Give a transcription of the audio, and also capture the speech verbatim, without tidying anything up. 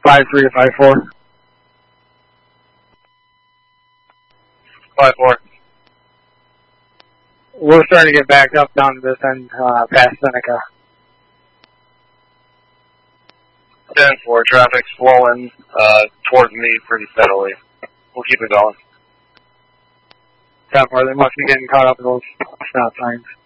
Five three to five four. Five four. We're starting to get backed up down to this end, uh, past Seneca. Ten four. Traffic's flowing uh, towards me pretty steadily. We'll keep it going. Ten four. They must be getting caught up in those stop signs.